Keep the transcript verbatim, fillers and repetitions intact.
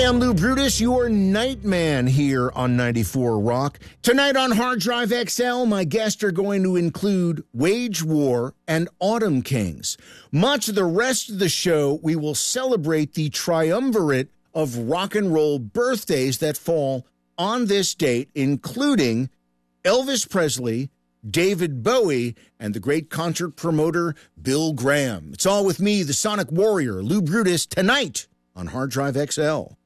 I'm Lou Brutus, your Nightman here on ninety-four Rock. Tonight on Hard Drive X L, my guests are going to include Wage War and Autumn Kings. Much of the rest of the show, we will celebrate the triumvirate of rock and roll birthdays that fall on this date, including Elvis Presley, David Bowie, and the great concert promoter Bill Graham. It's all with me, the Sonic Warrior, Lou Brutus, tonight on Hard Drive X L.